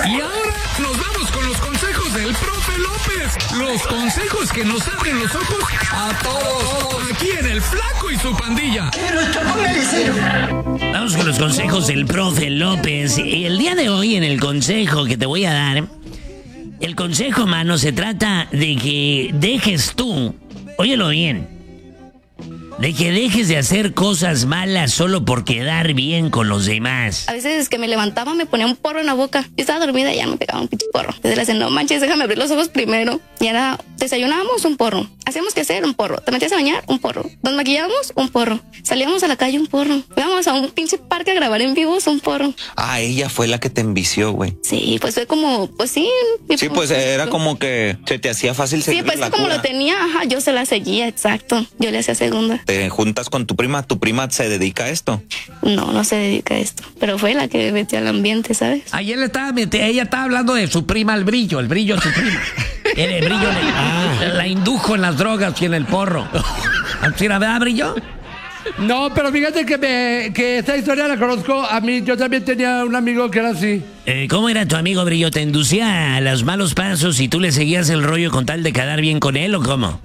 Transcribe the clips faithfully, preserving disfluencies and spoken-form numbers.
Y ahora nos vamos con los consejos del profe López. Los consejos que nos abren los ojos a todos. Aquí en El Flaco y su pandilla. Vamos con los consejos del profe López. El día de hoy, en el consejo que te voy a dar, el consejo, mano, se trata de que dejes tú, óyelo bien, de que dejes de hacer cosas malas solo por quedar bien con los demás. A veces que me levantaba me ponía un porro en la boca. Yo estaba dormida y ya me pegaba un pinche porro. Desde la no manches, déjame abrir los ojos primero. Y era, desayunábamos un porro. Hacíamos que hacer un porro. Te metías a bañar, un porro. Nos maquillábamos, un porro. Salíamos a la calle, un porro. Íbamos a un pinche parque a grabar en vivos, un porro. Ah, ella fue la que te envició, güey. Sí, pues fue como, pues sí. Sí, pues era como que se te hacía fácil seguir Sí, pues la como cura. lo tenía, ajá, yo se la seguía, exacto. Yo le hacía segunda. Te juntas con tu prima, tu prima se dedica a esto. No, no se dedica a esto. Pero fue la que metió al ambiente, ¿sabes? Ayer le estaba meti- ella estaba hablando de su prima el brillo, el brillo de su prima. El, el brillo le- Ah. La indujo en las drogas y en el porro. ¿Así la verdad, brillo? No, pero fíjate que, me, que esta historia la conozco a mí. Yo también tenía un amigo que era así. Eh, ¿Cómo era tu amigo, Brillo? ¿Te inducía a los malos pasos y tú le seguías el rollo con tal de quedar bien con él o cómo?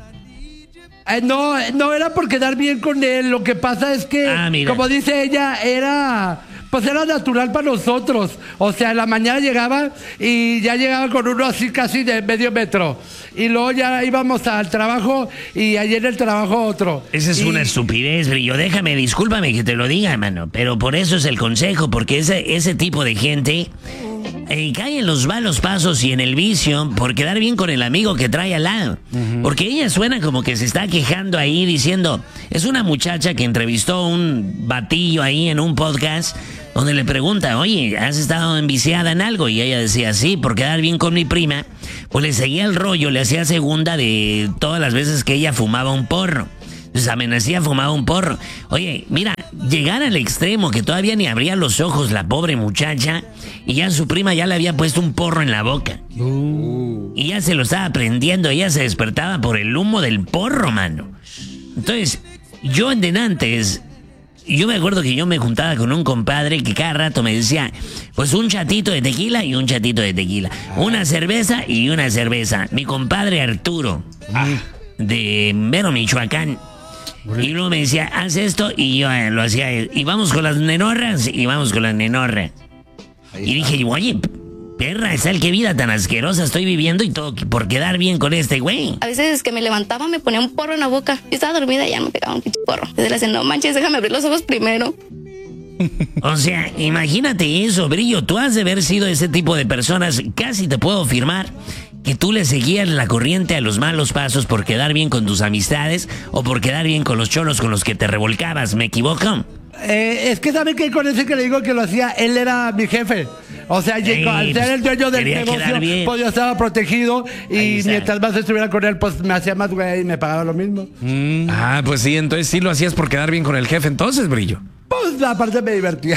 Eh, no, no era por quedar bien con él. Lo que pasa es que, Ah, mira. como dice ella, era... Pues era natural para nosotros. O sea, en la mañana llegaba y ya llegaba con uno así casi de medio metro. Y luego ya íbamos al trabajo y allí en el trabajo otro. Esa es Y- una estupidez, Brillo. Déjame, discúlpame que te lo diga, mano. Pero por eso es el consejo, porque ese, ese tipo de gente eh, cae en los malos pasos y en el vicio por quedar bien con el amigo que trae al lado. Porque ella suena como que se está quejando ahí diciendo... Es una muchacha que entrevistó un batillo ahí en un podcast... donde le pregunta, oye, ¿has estado enviciada en algo? Y ella decía, sí, por quedar bien con mi prima. Pues le seguía el rollo, le hacía segunda de todas las veces que ella fumaba un porro. Entonces amanecía, fumaba un porro. Oye, mira, llegar al extremo que todavía ni abría los ojos la pobre muchacha y ya su prima ya le había puesto un porro en la boca. Uh. Y ya se lo estaba prendiendo, ella se despertaba por el humo del porro, mano. Entonces, yo en denantes... Yo me acuerdo que yo me juntaba con un compadre que cada rato me decía, pues un chatito de tequila y un chatito de tequila. Una cerveza y una cerveza. Mi compadre Arturo, de Mero, Michoacán. Y luego me decía, haz esto y yo eh, lo hacía. Y vamos con las nenorras y vamos con las nenorras. Y dije, oye, perra, ¿sabes qué vida tan asquerosa estoy viviendo y todo por quedar bien con este güey? A veces que me levantaba me ponía un porro en la boca. Yo estaba dormida y ya me pegaba un pinche porro. Desde la no manches, déjame abrir los ojos primero. O sea, imagínate eso, Brillo. Tú has de haber sido ese tipo de personas. Casi te puedo afirmar que tú le seguías la corriente a los malos pasos por quedar bien con tus amistades o por quedar bien con los cholos con los que te revolcabas. ¿Me equivoco? Eh, es que sabe que con ese que le digo que lo hacía, él era mi jefe. O sea, Ey, al ser el dueño del quería quedar negocio, bien. pues yo estaba protegido Ahí y está. mientras más estuviera con él, pues me hacía más güey y me pagaba lo mismo. Ah, pues sí, entonces sí lo hacías por quedar bien con el jefe, entonces, Brillo. Pues aparte me divertía.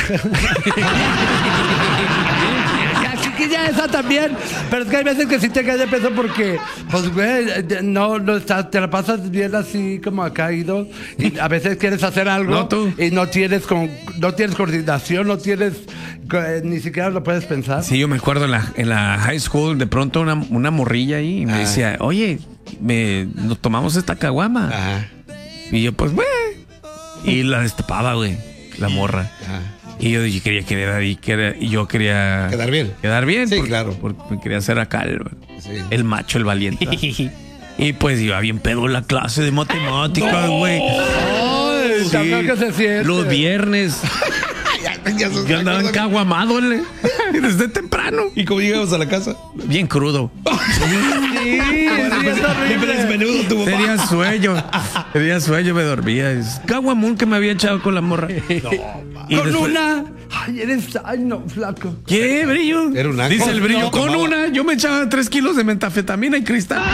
La chiquilla esa también, pero es que hay veces que sí te caes de peso porque, pues, güey, no, no estás, te la pasas bien así como ha caído y a veces quieres hacer algo No, tú. y no tienes con, no tienes coordinación, no tienes, eh, ni siquiera lo puedes pensar. Sí, yo me acuerdo en la, en la high school, de pronto una, una morrilla ahí y me decía, oye, me, nos tomamos esta caguama. Ajá. Y yo, pues, güey. Y la destapaba, güey, la morra. Y yo dije, quería quedar y, quería, y yo quería... Quedar bien. Quedar bien. Sí, porque, claro. Porque me quería hacer acá el, Sí. el macho, el valiente. Y pues iba bien pedo en la clase de matemáticas, güey. Ay, tan feo que se siente. Los viernes. Ya sos- Yo andaba encaguamado, le. Desde temprano. ¿Y cómo llegamos a la casa? Bien crudo. Sí, sí, es horrible. Menudo tu papá. Tenía sueño. Tenía sueño, me dormía. Es caguamón que me había echado con la morra. Y Con después- una. Ay, eres. Ay, no, flaco. ¿Qué, Brillo? Era un ángel. Dice el Brillo. No, con tomaba. una, yo me echaba tres kilos de metafetamina y cristal.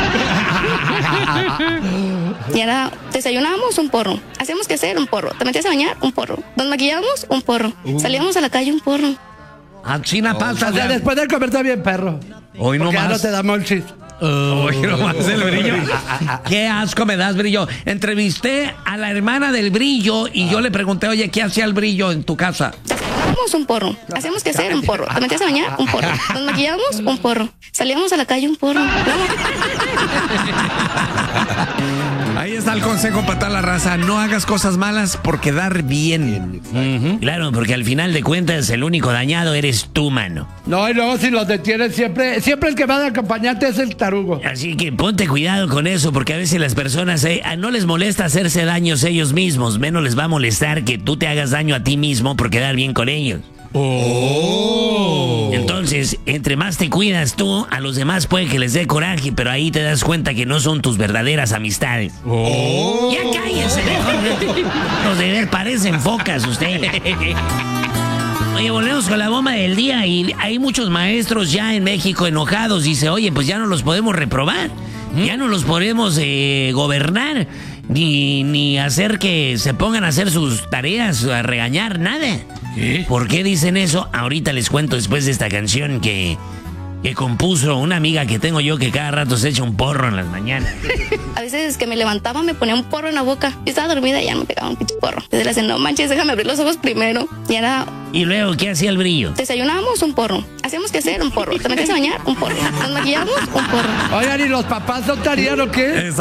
Y era, desayunábamos un porro. Hacíamos que hacer un porro. Te metías a bañar, un porro. Nos maquillábamos, un porro. Salíamos a la calle, un porro. A China pasa. O sea, después de comer también perro. Hoy no Porque ya no más. te da molchis. Hoy no más el Brillo. Qué asco me das, Brillo. Entrevisté a la hermana del Brillo y yo le pregunté, oye, ¿qué hacía el Brillo en tu casa? Desayunábamos un porro. Hacíamos que hacer un porro. Te metías a bañar un porro. Nos maquillábamos un porro. Salíamos a la calle un porro. Ahí está el consejo para toda la raza. No hagas cosas malas por quedar bien. Ujú. Claro, porque al final de cuentas el único dañado eres tú, mano. No, y luego si los detienes siempre, siempre el que va de acompañante es el tarugo. Así que ponte cuidado con eso, porque a veces las personas eh, no les molesta hacerse daños ellos mismos, menos les va a molestar que tú te hagas daño a ti mismo por quedar bien con ellos. Oh. Entonces, entre más te cuidas tú, a los demás puede que les dé coraje, pero ahí te das cuenta que no son tus verdaderas amistades. Oh. Ya cállense mejor. Los de ver parecen focas ustedes. Oye, volvemos con la bomba del día y hay muchos maestros ya en México enojados. Dice, oye, pues ya no los podemos reprobar, ya no los podemos eh, gobernar, ni, ni hacer que se pongan a hacer sus tareas, a regañar, nada. ¿Qué? ¿Por qué dicen eso? Ahorita les cuento después de esta canción que, que compuso una amiga que tengo yo que cada rato se echa un porro en las mañanas. A veces que me levantaba me ponía un porro en la boca. Yo estaba dormida y ya me pegaba un pinche porro. Desde la cena, no manches, déjame abrir los ojos primero. Y era... Y luego, ¿qué hacía el brillo? Desayunábamos un porro. Hacíamos que hacer un porro. Te metías a bañar un porro. Nos maquillábamos un porro. Oigan, ¿y los papás no estarían o qué?